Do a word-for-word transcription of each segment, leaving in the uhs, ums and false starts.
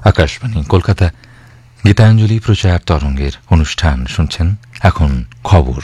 আকাশবাণী কলকাতা গীতাঞ্জলি প্রচার তরঙ্গের অনুষ্ঠান শুনছেন। এখন খবর।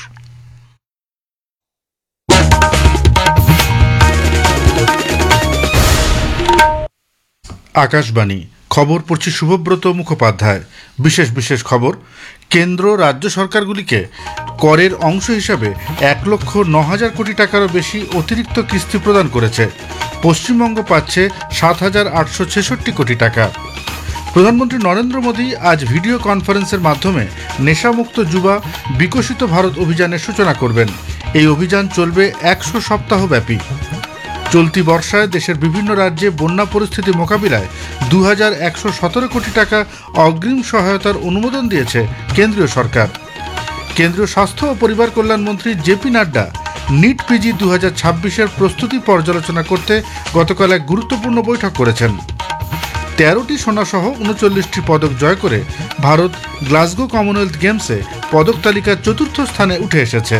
আকাশবাণী খবর পড়ছি শুভব্রত মুখোপাধ্যায়। বিশেষ বিশেষ খবর। কেন্দ্র রাজ্য সরকারগুলিকে করের অংশ হিসাবে এক লক্ষ ন হাজার কোটি টাকারও বেশি অতিরিক্ত কিস্তি প্রদান করেছে। পশ্চিমবঙ্গ পাচ্ছে সাত হাজার আটশো ছেষট্টি কোটি টাকা। প্রধানমন্ত্রী নরেন্দ্র মোদী আজ ভিডিও কনফারেন্সের মাধ্যমে নেশামুক্ত যুবা বিকশিত ভারত অভিযানের সূচনা করবেন। এই অভিযান চলবে একশো সপ্তাহ ব্যাপী। চলতি বর্ষায় দেশের বিভিন্ন রাজ্যে বন্যা পরিস্থিতি মোকাবিলায় দু হাজার একশো সতেরো কোটি টাকা অগ্রিম সহায়তার অনুমোদন দিয়েছে কেন্দ্রীয় সরকার। কেন্দ্রীয় স্বাস্থ্য ও পরিবার কল্যাণমন্ত্রী জেপি নাড্ডা নিট পিজি দু হাজার ছাব্বিশের প্রস্তুতি পর্যালোচনা করতে গতকাল এক গুরুত্বপূর্ণ বৈঠক করেছেন। তেরোটি সোনাসহ উনচল্লিশটি পদক জয় করে ভারত গ্লাসগো কমনওয়েলথ গেমসে পদক তালিকার চতুর্থ স্থানে উঠে এসেছে।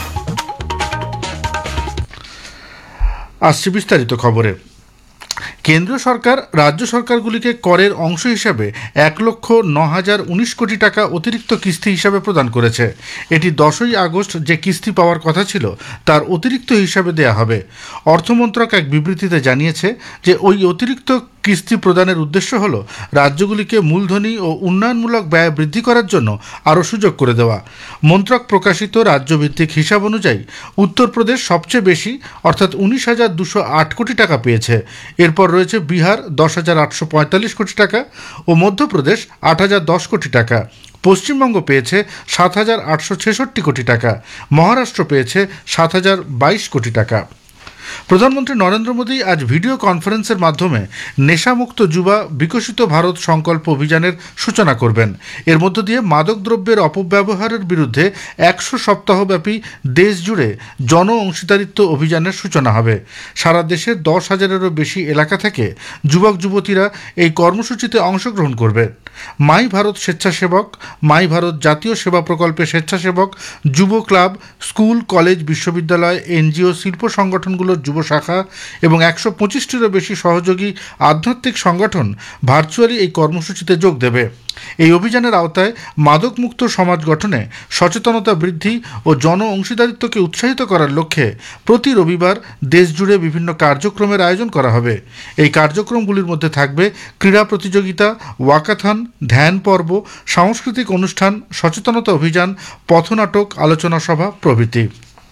আসছে বিস্তারিত খবরে। কেন্দ্রীয় সরকার রাজ্য সরকারগুলিকে করের অংশ হিসাবে এক লক্ষ ন হাজার উনিশ কোটি টাকা অতিরিক্ত কিস্তি হিসাবে প্রদান করেছে। এটি দশই আগস্ট যে কিস্তি পাওয়ার কথা ছিল তার অতিরিক্ত হিসাবে দেয়া হবে। অর্থমন্ত্রক এক বিবৃতিতে জানিয়েছে যে ওই অতিরিক্ত কিস্তি প্রদানের উদ্দেশ্য হল রাজ্যগুলিকে মূলধনী ও উন্নয়নমূলক ব্যয় বৃদ্ধি করার জন্য আরও সুযোগ করে দেওয়া। মন্ত্রক প্রকাশিত রাজ্যভিত্তিক হিসাব অনুযায়ী উত্তরপ্রদেশ সবচেয়ে বেশি অর্থাৎ উনিশ হাজার দুশো আট কোটি টাকা পেয়েছে। এরপর রয়েছে বিহার দশ হাজার আটশো পঁয়তাল্লিশ কোটি টাকা ও মধ্যপ্রদেশ আট হাজার দশ কোটি টাকা। পশ্চিমবঙ্গ পেয়েছে সাত হাজার আটশো ছেষট্টি কোটি টাকা। মহারাষ্ট্র পেয়েছে সাত হাজার বাইশ কোটি টাকা। প্রধানমন্ত্রী নরেন্দ্র মোদী আজ ভিডিও কনফারেন্সের মাধ্যমে নেশামুক্ত যুবা বিকশিত ভারত সংকল্প অভিযানের সূচনা করবেন। এর মধ্য দিয়ে মাদকদ্রব্যের অপব্যবহারের বিরুদ্ধে একশো সপ্তাহব্যাপী দেশ জুড়ে জন অংশীদারিত্ব অভিযানের সূচনা হবে। সারা দেশের দশ হাজারেরও বেশি এলাকা থেকে যুবক যুবতীরা এই কর্মসূচিতে অংশগ্রহণ করবে। মাই ভারত স্বেচ্ছাসেবক, মাই ভারত জাতীয় সেবা প্রকল্পের স্বেচ্ছাসেবক, যুব ক্লাব, স্কুল, কলেজ, বিশ্ববিদ্যালয়, এনজিও, শিল্প সংগঠনগুলোর যুব শাখা এবং একশো পঁচিশটিরও বেশি সহযোগী আধ্যাত্মিক সংগঠন ভার্চুয়ালি এই কর্মসূচিতে যোগ দেবে। এই অভিযানের আওতায় মাদকমুক্ত সমাজ গঠনে সচেতনতা বৃদ্ধি ও জন অংশীদারিত্বকে উৎসাহিত করার লক্ষ্যে প্রতি রবিবার দেশ জুড়ে বিভিন্ন কার্যক্রমের আয়োজন করা হবে। এই কার্যক্রমগুলির মধ্যে থাকবে ক্রীড়া প্রতিযোগিতা, ওয়াকাথন, ধ্যান পর্ব, সাংস্কৃতিক অনুষ্ঠান, সচেতনতা অভিযান, পথনাটক, আলোচনা সভা প্রভৃতি।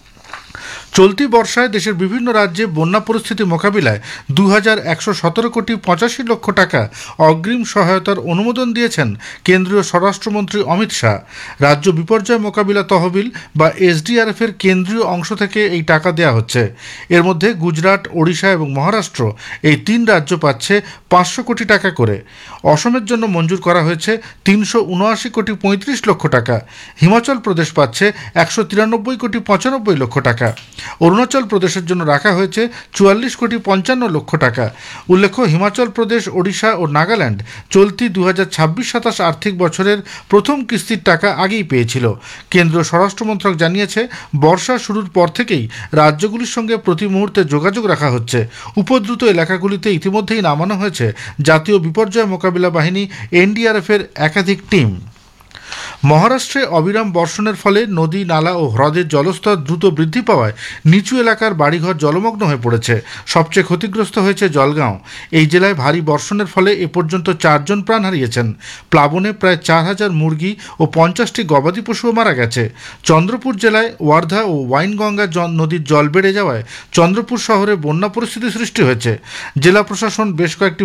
চলতি বর্ষায় দেশের বিভিন্ন রাজ্যে বন্যা পরিস্থিতি মোকাবিলায় দু হাজার একশো সতেরো কোটি পঁচাশি লক্ষ টাকা অগ্রিম সহায়তার অনুমোদন দিয়েছেন কেন্দ্রীয় স্বরাষ্ট্রমন্ত্রী অমিত শাহ। রাজ্য বিপর্যয় মোকাবিলা তহবিল বা এসডিআরএফের কেন্দ্রীয় অংশ থেকে এই টাকা দেওয়া হচ্ছে। এর মধ্যে গুজরাট, ওড়িশা এবং মহারাষ্ট্র এই তিন রাজ্য পাচ্ছে পাঁচশো কোটি টাকা করে। অসমের জন্য মঞ্জুর করা হয়েছে তিনশো উনআশি কোটি পঁয়ত্রিশ লক্ষ টাকা। হিমাচল প্রদেশ পাচ্ছে একশো তিরানব্বই কোটি পঁচানব্বই লক্ষ টাকা। অরুণাচল প্রদেশের জন্য রাখা হয়েছে চুয়াল্লিশ কোটি পঞ্চান্ন লক্ষ টাকা। উল্লেখ্য, হিমাচল প্রদেশ, ওড়িশা ও নাগাল্যান্ড চলতি দু হাজার ছাব্বিশ সাতাশ আর্থিক বছরের প্রথম কিস্তির টাকা আগেই পেয়েছিল। কেন্দ্রীয় স্বরাষ্ট্রমন্ত্রক জানিয়েছে, বর্ষা শুরুর পর থেকেই রাজ্যগুলির সঙ্গে প্রতি মুহূর্তে যোগাযোগ রাখা হচ্ছে। উপদ্রুত এলাকাগুলিতে ইতিমধ্যেই নামানো হয়েছে জাতীয় বিপর্যয় মোকাবিলা বাহিনী এনডিআরএফের একাধিক টিম। মহারাষ্ট্রে অবিরাম বর্ষণের ফলে নদী, নালা ও হ্রদের জলস্তর দ্রুত বৃদ্ধি পাওয়ায় নিচু এলাকার বাড়িঘর জলমগ্ন হয়ে পড়েছে। সবচেয়ে ক্ষতিগ্রস্ত হয়েছে জলগাঁও। এই জেলায় ভারী বর্ষণের ফলে এ পর্যন্ত চারজন প্রাণ হারিয়েছেন। প্লাবনে প্রায় চার হাজার মুরগি ও পঞ্চাশটি গবাদি পশুও মারা গেছে। চন্দ্রপুর জেলায় ওয়ার্ধা ও ওয়াইনগঙ্গা নদীর জল বেড়ে যাওয়ায় চন্দ্রপুর শহরে বন্যা পরিস্থিতি সৃষ্টি হয়েছে। জেলা প্রশাসন বেশ কয়েকটি